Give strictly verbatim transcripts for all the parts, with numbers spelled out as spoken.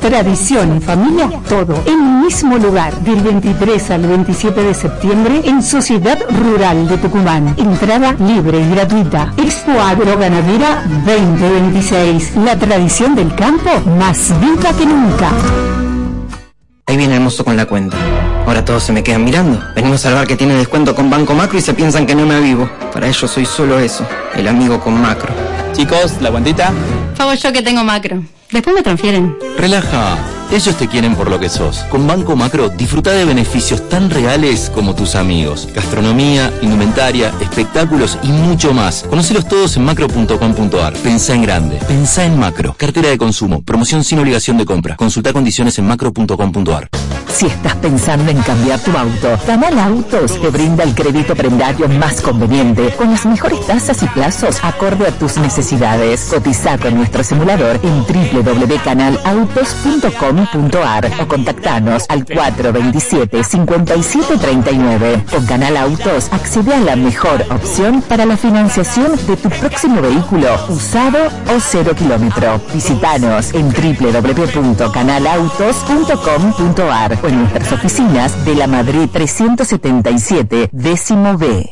tradición y familia, todo en un mismo lugar. Del veintitrés al veintisiete de septiembre en Sociedad Rural de Tucumán. Entrada libre y gratuita. Expo Agroganadera veinte veintiséis. La tradición del campo más viva que nunca. Ahí viene el mozo con la cuenta. Ahora todos se me quedan mirando. Venimos al bar que tiene descuento con Banco Macro y se piensan que no me avivo. Para ellos soy solo eso, el amigo con Macro. Chicos, ¿la cuentita? Pago yo que tengo Macro. Después me transfieren. Relaja. Ellos te quieren por lo que sos. Con Banco Macro disfruta de beneficios tan reales como tus amigos. Gastronomía, indumentaria, espectáculos y mucho más. Conócelos todos en macro punto com punto ar. Pensá en grande. Pensá en Macro. Cartera de consumo. Promoción sin obligación de compra. Consulta condiciones en macro punto com punto ar. Si estás pensando en cambiar tu auto, Canal Autos te brinda el crédito prendario más conveniente, con las mejores tasas y plazos acorde a tus necesidades. Cotiza con nuestro simulador en doble u doble u doble u punto canal autos punto com punto ar o contactanos al cuatro veintisiete, cincuenta y siete treinta y nueve. Con Canal Autos accede a la mejor opción para la financiación de tu próximo vehículo, usado o cero kilómetro. Visítanos en doble u doble u doble u punto canal autos punto com punto ar o en nuestras oficinas de la Madrid trescientos setenta y siete, décimo B.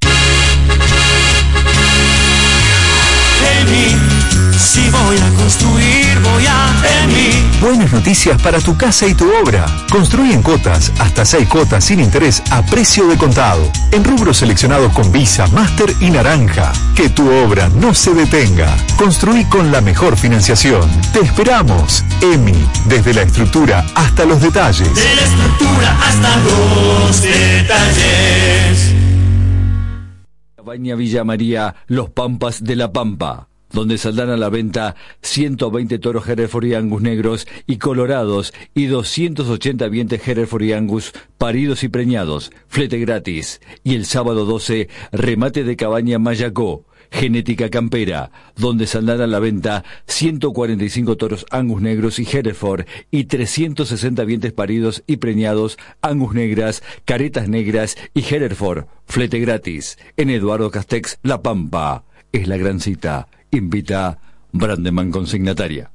Si voy a construir, voy a Emi. Buenas noticias para tu casa y tu obra. Construí en cuotas, hasta seis cuotas sin interés a precio de contado. En rubros seleccionados con Visa, Master y Naranja. Que tu obra no se detenga. Construí con la mejor financiación. Te esperamos. Emi, desde la estructura hasta los detalles. De la estructura hasta los detalles. Cabaña Villa María, Los Pampas de la Pampa, donde saldrán a la venta ciento veinte toros Hereford y Angus negros y colorados y doscientos ochenta vientres Hereford y Angus paridos y preñados, flete gratis. Y el sábado doce, remate de cabaña Mayacó, Genética Campera, donde saldrán a la venta ciento cuarenta y cinco toros Angus negros y Hereford y trescientos sesenta vientres paridos y preñados, Angus negras, caretas negras y Hereford, flete gratis. En Eduardo Castex, La Pampa. Es la gran cita. Invita Brandeman Consignataria.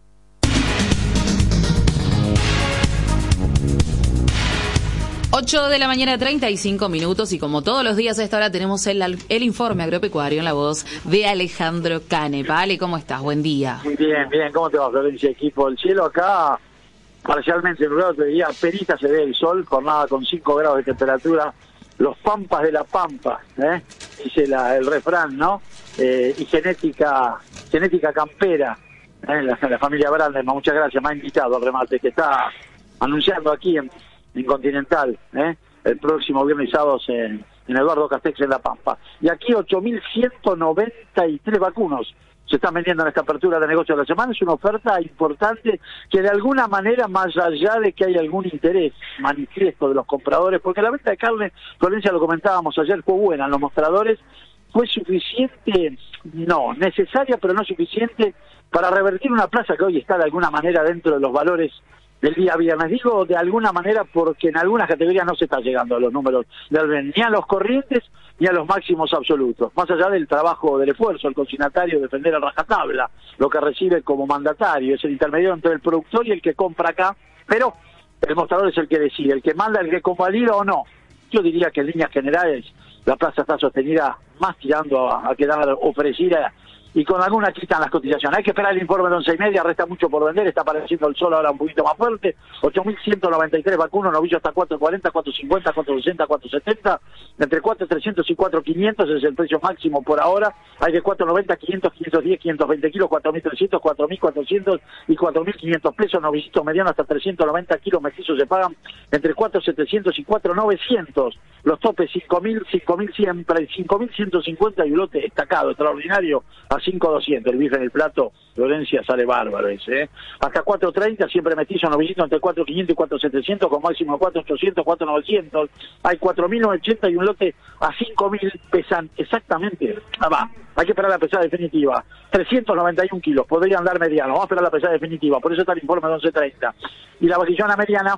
ocho de la mañana, treinta y cinco minutos, y como todos los días a esta hora tenemos el, el informe agropecuario en la voz de Alejandro Cane. Vale, ¿cómo estás? Buen día. Muy bien, bien. ¿Cómo te va, Florencia? Equipo, el cielo acá parcialmente nublado, te diría, apenas se ve el sol, jornada con cinco grados de temperatura. Los Pampas de la Pampa, ¿eh? Dice la, el refrán, ¿no? Eh, y genética genética campera, ¿eh? la, la familia Brandeman, muchas gracias, me ha invitado al remate que está anunciando aquí en, en Continental, ¿eh? el próximo viernes y sábado en, en Eduardo Castex en La Pampa. Y aquí ocho mil ciento noventa y tres vacunos se están vendiendo en esta apertura de negocio de la semana. Es una oferta importante que de alguna manera, más allá de que hay algún interés manifiesto de los compradores, porque la venta de carne, Florencia, lo comentábamos ayer, fue buena en los mostradores, fue suficiente, no, necesaria pero no suficiente para revertir una plaza que hoy está de alguna manera dentro de los valores del día viernes. Digo de alguna manera porque en algunas categorías no se está llegando a los números del ni a los corrientes ni a los máximos absolutos, más allá del trabajo, del esfuerzo, el consignatario defender a rajatabla lo que recibe como mandatario, es el intermediario entre el productor y el que compra acá, pero el mostrador es el que decide, el que manda, el que convalida o no. Yo diría que en líneas generales la plaza está sostenida más tirando a, a quedar ofrecida y con alguna quitan las cotizaciones. Hay que esperar el informe de once y media, resta mucho por vender, está apareciendo el sol ahora un poquito más fuerte. Ocho mil ciento noventa y tres vacunos, novillo hasta cuatro cuarenta, cuatro cincuenta, cuatro sesenta, cuatro setenta, entre cuatro trescientos y cuatro quinientos es el precio máximo por ahora. Hay de cuatro noventa, quinientos, quinientos diez, quinientos veinte kilos, cuatro mil trescientos, cuatro mil cuatrocientos y cuatro mil quinientos pesos. Novillito mediano hasta trescientos noventa kilos, mestizos se pagan entre cuatro setecientos y cuatro novecientos. Los topes cinco mil, cinco mil siempre, cinco mil ciento cincuenta y un lote destacado, extraordinario a cinco mil doscientos. El bife en el plato, Florencia, sale bárbaro ese, ¿eh? Hasta cuatro treinta, siempre mestizo, novillito entre cuatro quinientos y cuatro setecientos, con máximo cuatro ochocientos, cuatro novecientos. Hay cuatro mil ochenta y un lote a cinco mil, pesan exactamente. Ah, va, hay que esperar la pesada definitiva. trescientos noventa y un kilos, podrían dar mediano. Vamos a esperar la pesada definitiva, por eso está el informe de once treinta. Y la vaquillona mediana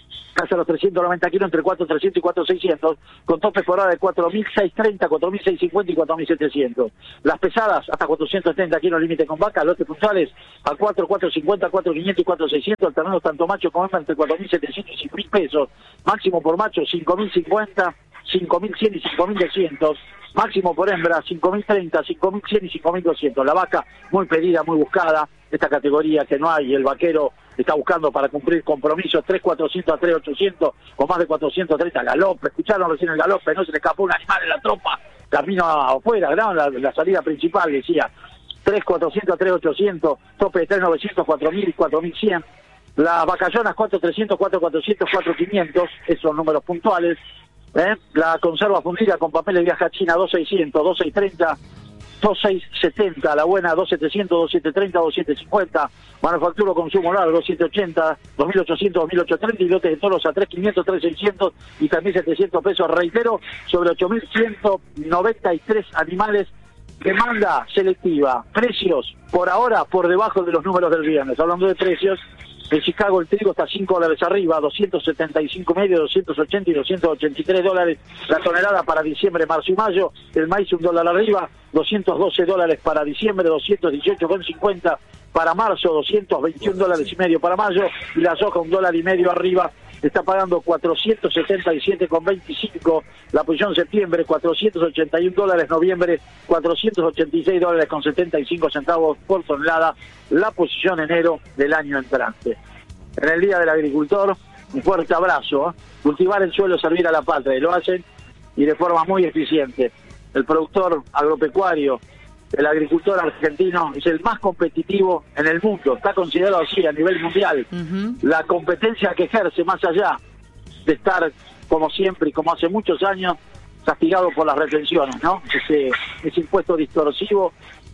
casi a los trescientos noventa kilos, entre cuatro mil trescientos y cuatro mil seiscientos, con topes por hora de cuatro mil seiscientos treinta, cuatro mil seiscientos cincuenta y cuatro mil setecientos. Las pesadas, hasta cuatrocientos setenta kilos límite con vaca, lotes puntuales a cuatro, cuatro cincuenta, cuatro quinientos y cuatro seiscientos, alternados tanto macho como hembra entre cuatro mil setecientos y cinco mil pesos. Máximo por macho, cinco mil cincuenta, cinco mil cien y cinco mil doscientos. Máximo por hembra, cinco mil treinta, cinco mil cien y cinco mil doscientos. La vaca muy pedida, muy buscada, esta categoría que no hay, el vaquero está buscando para cumplir compromisos, tres mil cuatrocientos a tres mil ochocientos, con más de cuatrocientos treinta, galope, escucharon recién el galope, no se le escapó un animal en la tropa, camino afuera, ¿no? la, la salida principal, decía, tres mil cuatrocientos a tres mil ochocientos, tope de tres mil novecientos, cuatro mil y cuatro mil cien, las vacayonas cuatro mil trescientos, cuatro mil cuatrocientos, cuatro mil quinientos, esos números puntuales. ¿Eh? La conserva fundida con papeles viaje a China dos mil seiscientos, dos mil seiscientos treinta, dos mil seiscientos setenta, la buena dos mil setecientos, dos mil setecientos treinta, dos mil setecientos cincuenta, manufacturo consumo largo dos mil setecientos ochenta, dos mil ochocientos, dos mil ochocientos treinta y lotes de toros a tres mil quinientos, tres mil seiscientos y tres mil setecientos pesos, reitero, sobre ocho mil ciento noventa y tres animales. Demanda selectiva, precios por ahora por debajo de los números del viernes. Hablando de precios, en Chicago el trigo está cinco dólares arriba, doscientos setenta y cinco medio, doscientos ochenta y doscientos ochenta y tres dólares la tonelada para diciembre, marzo y mayo. El maíz un dólar arriba, doscientos doce dólares para diciembre, doscientos dieciocho con cincuenta para marzo, doscientos veintiún dólares y medio para mayo, y la soja un dólar y medio arriba, está pagando cuatrocientos setenta y siete con veinticinco, la posición septiembre, cuatrocientos ochenta y un dólares, noviembre, cuatrocientos ochenta y seis dólares con setenta y cinco centavos por tonelada, la posición enero del año entrante. En el Día del Agricultor, un fuerte abrazo, ¿eh? Cultivar el suelo, servir a la patria, y lo hacen y de forma muy eficiente. El productor agropecuario, el agricultor argentino es el más competitivo en el mundo, está considerado así a nivel mundial. Uh-huh. La competencia que ejerce, más allá de estar como siempre y como hace muchos años castigado por las retenciones, ¿no? Ese, ese impuesto distorsivo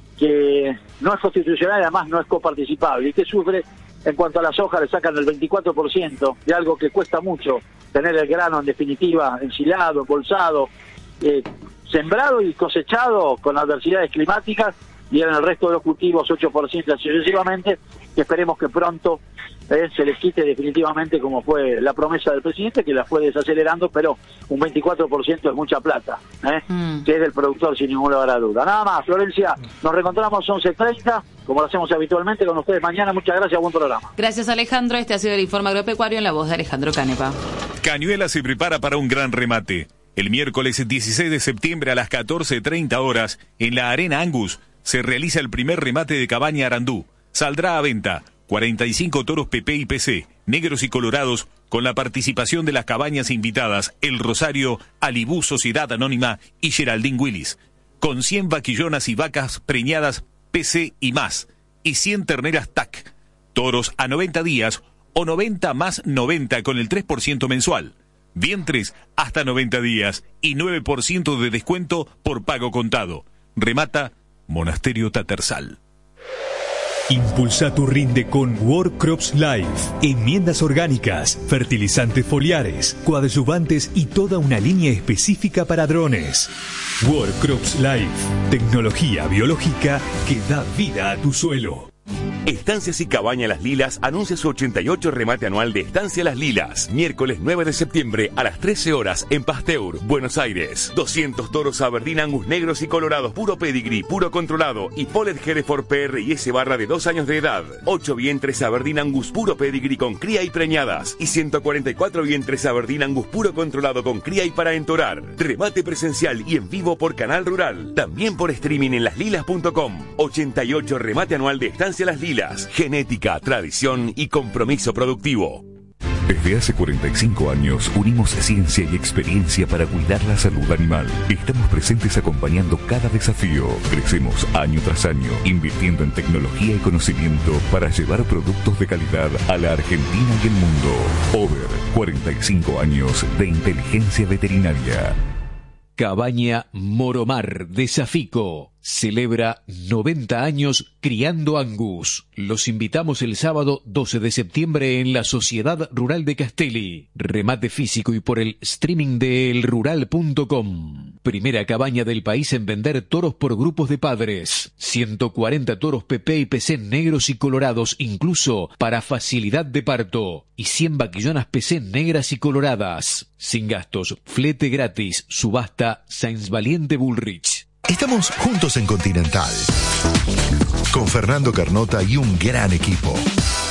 que no es constitucional y además no es coparticipable, y que sufre en cuanto a la soja, le sacan el veinticuatro por ciento de algo que cuesta mucho tener el grano en definitiva ensilado, embolsado, eh, sembrado y cosechado con adversidades climáticas, y en el resto de los cultivos ocho por ciento así sucesivamente, que esperemos que pronto eh, se les quite definitivamente, como fue la promesa del presidente, que la fue desacelerando, pero un veinticuatro por ciento es mucha plata, eh, mm. que es del productor sin ninguna lugar a duda. Nada más, Florencia, nos reencontramos once treinta, como lo hacemos habitualmente con ustedes mañana. Muchas gracias, buen programa. Gracias, Alejandro. Este ha sido el Informe Agropecuario en la voz de Alejandro Canepa. Cañuelas se prepara para un gran remate. El miércoles dieciséis de septiembre a las catorce treinta horas, en la Arena Angus, se realiza el primer remate de Cabaña Arandú. Saldrá a venta cuarenta y cinco toros P P y P C, negros y colorados, con la participación de las cabañas invitadas El Rosario, Alibú Sociedad Anónima y Geraldine Willis, con cien vaquillonas y vacas preñadas P C y más, y cien terneras T A C, toros a noventa días o noventa más noventa con el tres por ciento mensual. Vientres hasta noventa días y nueve por ciento de descuento por pago contado. Remata Monasterio Tatersal. Impulsa tu rinde con World Crops Life. Enmiendas orgánicas, fertilizantes foliares, coadyuvantes y toda una línea específica para drones. World Crops Life. Tecnología biológica que da vida a tu suelo. Estancias y Cabaña Las Lilas anuncia su ochenta y ocho remate anual de Estancia Las Lilas. Miércoles nueve de septiembre a las trece horas en Pasteur, Buenos Aires. doscientos toros Aberdeen Angus negros y colorados, puro pedigree, puro controlado y Polled Hereford P R y S barra de dos años de edad. ocho vientres Aberdeen Angus puro pedigree con cría y preñadas. Y ciento cuarenta y cuatro vientres Aberdeen Angus puro controlado con cría y para entorar. Remate presencial y en vivo por Canal Rural. También por streaming en las lilas punto com. ochenta y ocho remate anual de Estancia Las Lilas. Genética, tradición y compromiso productivo. Desde hace cuarenta y cinco años unimos ciencia y experiencia para cuidar la salud animal. Estamos presentes acompañando cada desafío. Crecemos año tras año, invirtiendo en tecnología y conocimiento para llevar productos de calidad a la Argentina y el mundo. Over, cuarenta y cinco años de inteligencia veterinaria. Cabaña Moromar de Safico celebra noventa años criando Angus. Los invitamos el sábado doce de septiembre en la Sociedad Rural de Castelli. Remate físico y por el streaming de el rural punto com. primera cabaña del país en vender toros por grupos de padres. ciento cuarenta toros P P y P C negros y colorados, incluso para facilidad de parto. Y cien vaquillonas P C negras y coloradas. Sin gastos, flete gratis, subasta Sáenz Valiente Bullrich. Estamos juntos en Continental, con Fernando Carnota y un gran equipo.